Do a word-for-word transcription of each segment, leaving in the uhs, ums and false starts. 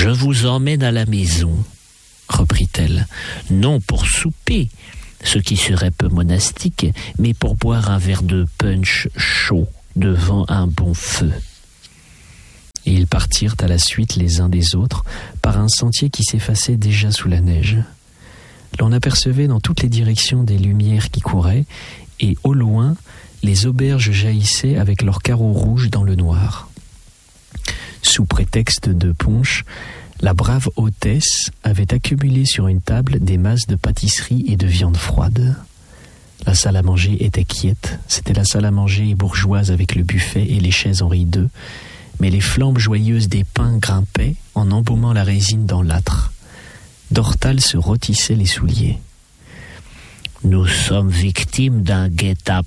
Je vous emmène à la maison, reprit-elle, non pour souper, ce qui serait peu monastique, mais pour boire un verre de punch chaud devant un bon feu. Et ils partirent à la suite les uns des autres par un sentier qui s'effaçait déjà sous la neige. L'on apercevait dans toutes les directions des lumières qui couraient, et au loin, les auberges jaillissaient avec leurs carreaux rouges dans le noir. Sous prétexte de punch, la brave hôtesse avait accumulé sur une table des masses de pâtisserie et de viande froide. La salle à manger était quiète, c'était la salle à manger bourgeoise avec le buffet et les chaises Henri deux, mais les flammes joyeuses des pains grimpaient en embaumant la résine dans l'âtre. Dortal se rôtissait les souliers. « Nous sommes victimes d'un guet-apens »,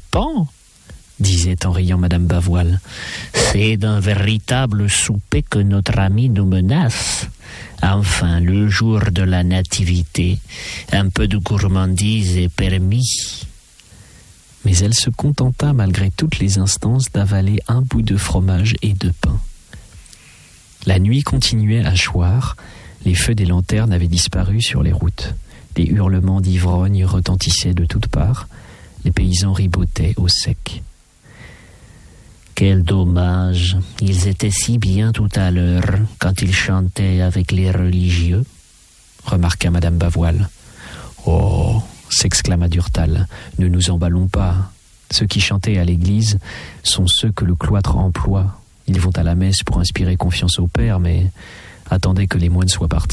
disait en riant Madame Bavoil. « C'est d'un véritable souper que notre ami nous menace. Enfin, le jour de la nativité, un peu de gourmandise est permis. » Mais elle se contenta malgré toutes les instances d'avaler un bout de fromage et de pain. La nuit continuait à choir, les feux des lanternes avaient disparu sur les routes. Des hurlements d'ivrognes retentissaient de toutes parts, les paysans ribotaient au sec. « Quel dommage, ils étaient si bien tout à l'heure quand ils chantaient avec les religieux, » remarqua Madame Bavoil. « Oh !» s'exclama Durtal, « ne nous emballons pas. Ceux qui chantaient à l'église sont ceux que le cloître emploie. Ils vont à la messe pour inspirer confiance au Père, mais attendez que les moines soient partis. »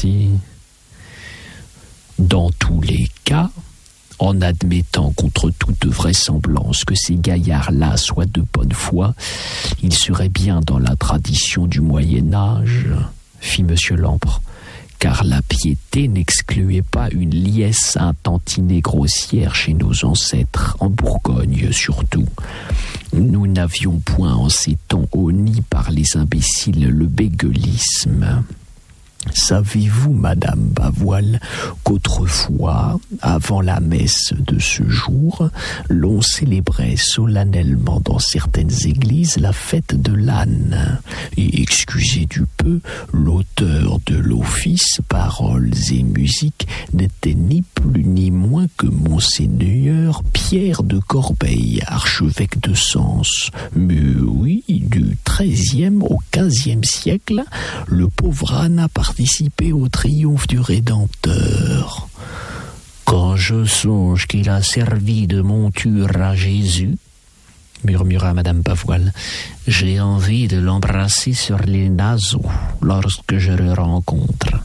Dans tous les cas, en admettant contre toute vraisemblance que ces gaillards-là soient de bonne foi, ils seraient bien dans la tradition du Moyen-Âge, fit Monsieur Lampre, car la piété n'excluait pas une liesse intentinée grossière chez nos ancêtres, en Bourgogne surtout. Nous n'avions point en ces temps honni par les imbéciles le bégueulisme. Savez-vous, Madame Bavoil, qu'autrefois, avant la messe de ce jour, l'on célébrait solennellement dans certaines églises la fête de l'âne. Et excusez du peu, l'auteur de l'office, paroles et musique, n'était ni plus ni moins que Monseigneur Pierre de Corbeil, archevêque de Sens. Mais oui, du treizième au quinzième siècle, le pauvre âne a participé au triomphe du Rédempteur. Quand je songe qu'il a servi de monture à Jésus, murmura Madame Bavoil, j'ai envie de l'embrasser sur les naseaux lorsque je le rencontre.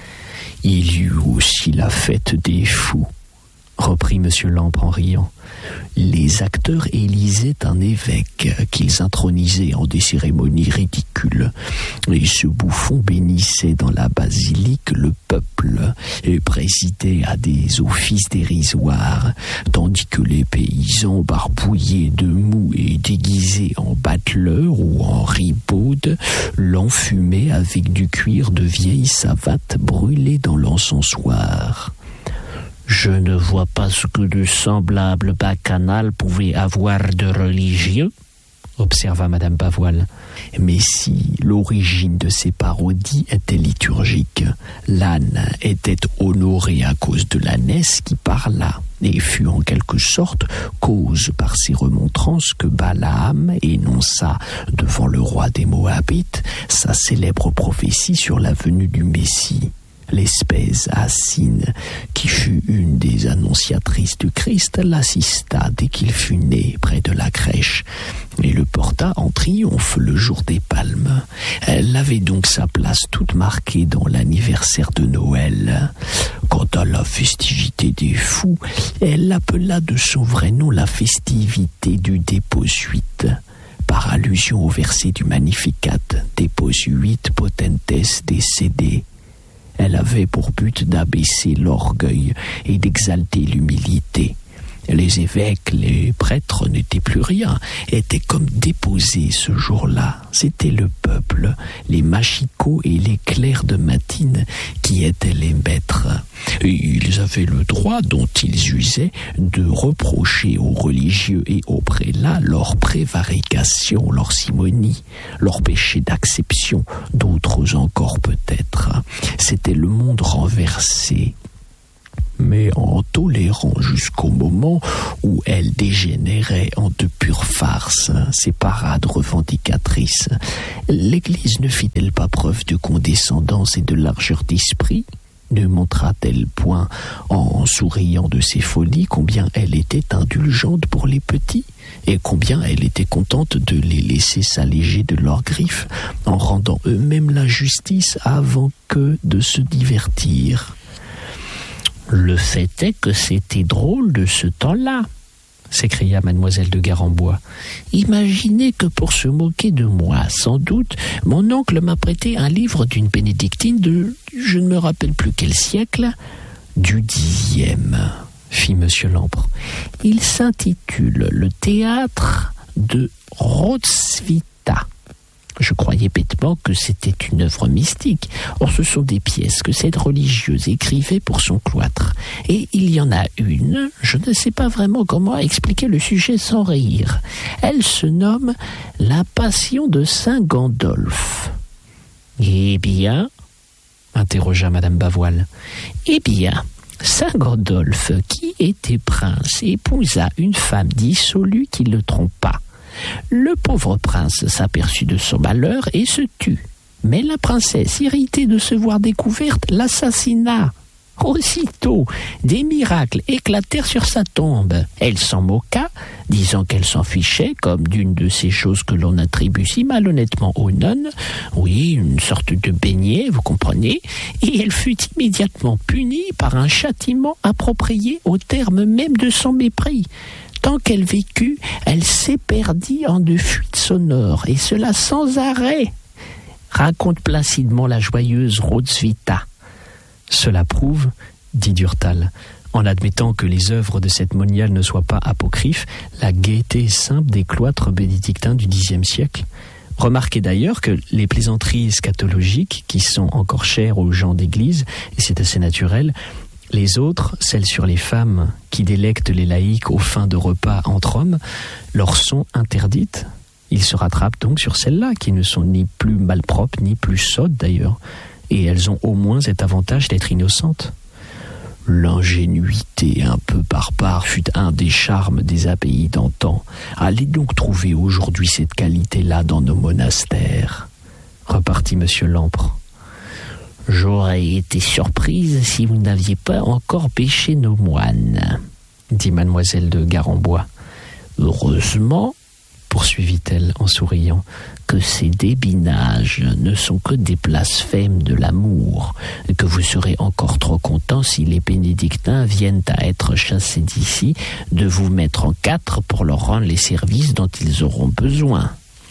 Il y eut aussi la fête des fous, reprit Monsieur Lampre en riant. Les acteurs élisaient un évêque qu'ils intronisaient en des cérémonies ridicules. Et ce bouffon bénissait dans la basilique le peuple et présidait à des offices dérisoires, tandis que les paysans barbouillés de mou et déguisés en bateleurs ou en ribaudes l'enfumaient avec du cuir de vieille savate brûlée dans l'encensoir. Je ne vois pas ce que de semblable bacchanal pouvait avoir de religieux, observa Madame Bavoil. Mais si l'origine de ces parodies était liturgique, l'âne était honoré à cause de l'ânesse qui parla, et fut en quelque sorte cause par ses remontrances que Balaam énonça devant le roi des Moabites sa célèbre prophétie sur la venue du Messie. L'espèce Assine, qui fut une des annonciatrices du Christ, l'assista dès qu'il fut né près de la crèche et le porta en triomphe le jour des Palmes. Elle avait donc sa place toute marquée dans l'anniversaire de Noël. Quant à la festivité des fous, elle l'appela de son vrai nom la festivité du Déposuit, par allusion au verset du Magnificat, Déposuit potentes décédé. Elle avait pour but d'abaisser l'orgueil et d'exalter l'humilité. Les évêques, les prêtres n'étaient plus rien, étaient comme déposés ce jour-là. C'était le peuple, les machicots et les clercs de matine qui étaient les maîtres. Et ils avaient le droit, dont ils usaient, de reprocher aux religieux et aux prélats leur prévarication, leur simonie, leur péché d'acception d'autres d'autres encore peut-être. C'était le monde renversé, mais en tolérant jusqu'au moment où elle dégénérait en de pures farces, ces parades revendicatrices. L'Église ne fit-elle pas preuve de condescendance et de largeur d'esprit ? Ne montra-t-elle point, en souriant de ses folies, combien elle était indulgente pour les petits, et combien elle était contente de les laisser s'alléger de leurs griffes, en rendant eux-mêmes la justice avant que de se divertir ? Le fait est que c'était drôle de ce temps-là, s'écria mademoiselle de Garembois. Imaginez que pour se moquer de moi, sans doute, mon oncle m'a prêté un livre d'une bénédictine de, je ne me rappelle plus quel siècle, du dixième, fit monsieur Lampre. Il s'intitule Le théâtre de Roswitha. Je croyais bêtement que c'était une œuvre mystique. Or, ce sont des pièces que cette religieuse écrivait pour son cloître. Et il y en a une, je ne sais pas vraiment comment expliquer le sujet sans rire. Elle se nomme « La Passion de Saint Gandolphe ». « Eh bien ?» interrogea madame Bavoil. « Eh bien, Saint Gandolphe, qui était prince, épousa une femme dissolue qui le trompa. Le pauvre prince s'aperçut de son malheur et se tut. Mais la princesse, irritée de se voir découverte, l'assassina. Aussitôt, des miracles éclatèrent sur sa tombe. Elle s'en moqua, disant qu'elle s'en fichait, comme d'une de ces choses que l'on attribue si malhonnêtement aux nonnes. Oui, une sorte de beignet, vous comprenez. Et elle fut immédiatement punie par un châtiment approprié au terme même de son mépris. Tant qu'elle vécut, elle s'éperdit en de fuites sonores, et cela sans arrêt, raconte placidement la joyeuse Roswitha. Cela prouve, dit Durtal, en admettant que les œuvres de cette moniale ne soient pas apocryphes, la gaieté simple des cloîtres bénédictins du Xe siècle. Remarquez d'ailleurs que les plaisanteries scatologiques, qui sont encore chères aux gens d'église, et c'est assez naturel, les autres, celles sur les femmes qui délectent les laïcs aux fins de repas entre hommes, leur sont interdites. Ils se rattrapent donc sur celles-là, qui ne sont ni plus malpropres, ni plus sottes d'ailleurs. Et elles ont au moins cet avantage d'être innocentes. L'ingénuité un peu barbare fut un des charmes des abbayes d'antan. Allez donc trouver aujourd'hui cette qualité-là dans nos monastères, repartit monsieur Lampre. J'aurais été surprise si vous n'aviez pas encore pêché nos moines, dit mademoiselle de Garembois. Heureusement, poursuivit-elle en souriant, que ces débinages ne sont que des blasphèmes de l'amour, et que vous serez encore trop content si les bénédictins viennent à être chassés d'ici, de vous mettre en quatre pour leur rendre les services dont ils auront besoin.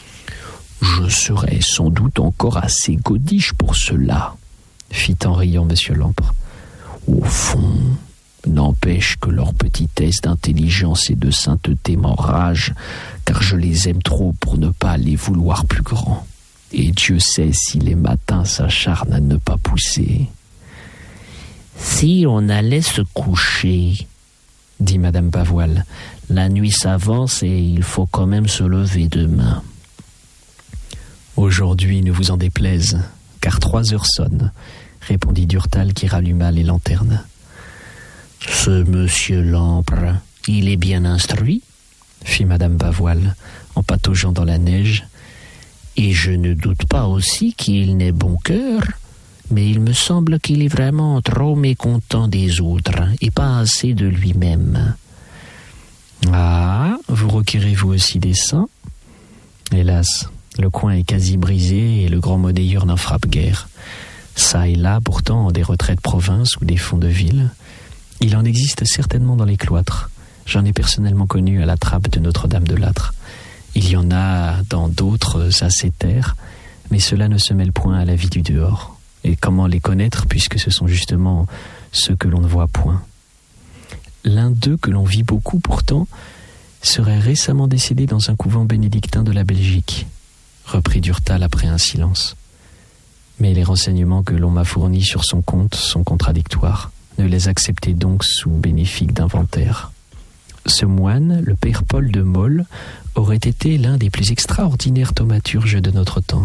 Je serai sans doute encore assez godiche pour cela, fit en riant monsieur Lampre. Au fond, n'empêche que leur petitesse d'intelligence et de sainteté m'enrage, car je les aime trop pour ne pas les vouloir plus grands. Et Dieu sait si les matins s'acharnent à ne pas pousser. Si on allait se coucher, dit madame Bavoil, la nuit s'avance et il faut quand même se lever demain. Aujourd'hui, ne vous en déplaise, car trois heures sonnent, répondit Durtal qui ralluma les lanternes. Ce monsieur Lampre, il est bien instruit, fit madame Bavoil, en pataugeant dans la neige, et je ne doute pas aussi qu'il n'ait bon cœur, mais il me semble qu'il est vraiment trop mécontent des autres, et pas assez de lui-même. Ah, vous requérez-vous aussi des saints ? Hélas, le coin est quasi brisé, et le grand monnayeur n'en frappe guère. Ça et là, pourtant, des retraites provinces ou des fonds de ville. Il en existe certainement dans les cloîtres. J'en ai personnellement connu à la trappe de Notre-Dame de Lattre. Il y en a dans d'autres ascétaires, mais cela ne se mêle point à la vie du dehors. Et comment les connaître, puisque ce sont justement ceux que l'on ne voit point. L'un d'eux, que l'on vit beaucoup pourtant, serait récemment décédé dans un couvent bénédictin de la Belgique, reprit Durtal après un silence. Mais les renseignements que l'on m'a fournis sur son compte sont contradictoires. Ne les acceptez donc sous bénéfice d'inventaire. Ce moine, le père Paul de Molles, aurait été l'un des plus extraordinaires thaumaturges de notre temps.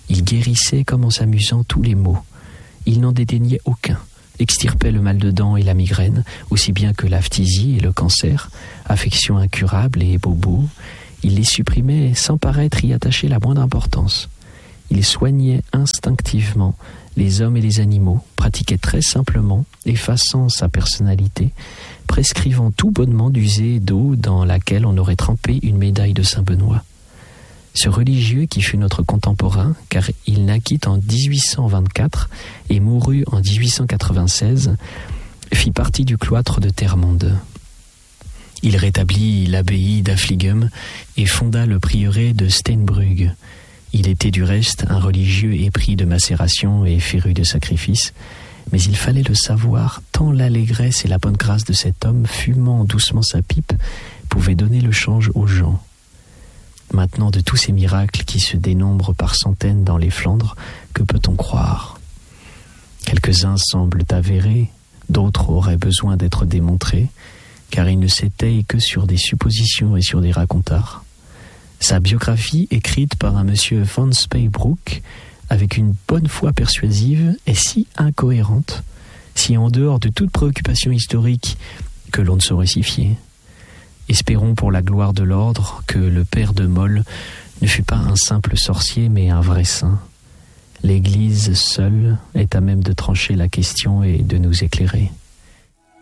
Il guérissait comme en s'amusant tous les maux. Il n'en dédaignait aucun, extirpait le mal de dents et la migraine, aussi bien que la phtisie et le cancer, affections incurables et bobos. Il les supprimait sans paraître y attacher la moindre importance. Il soignait instinctivement les hommes et les animaux, pratiquait très simplement, effaçant sa personnalité, prescrivant tout bonnement d'user d'eau dans laquelle on aurait trempé une médaille de Saint-Benoît. Ce religieux qui fut notre contemporain, car il naquit en dix-huit cent vingt-quatre et mourut en dix-huit cent quatre-vingt-seize, fit partie du cloître de Termonde. Il rétablit l'abbaye d'Affligem et fonda le prieuré de Steinbrugge. Il était du reste un religieux épris de macération et féru de sacrifices, mais il fallait le savoir, tant l'allégresse et la bonne grâce de cet homme, fumant doucement sa pipe, pouvaient donner le change aux gens. Maintenant, de tous ces miracles qui se dénombrent par centaines dans les Flandres, que peut-on croire? Quelques-uns semblent avérés, d'autres auraient besoin d'être démontrés, car ils ne s'étayent que sur des suppositions et sur des racontars. Sa biographie, écrite par un monsieur Van Speybroek, avec une bonne foi persuasive, est si incohérente, si en dehors de toute préoccupation historique, que l'on ne saurait s'y fier. Espérons pour la gloire de l'ordre que le père de Moll ne fut pas un simple sorcier mais un vrai saint. L'Église seule est à même de trancher la question et de nous éclairer.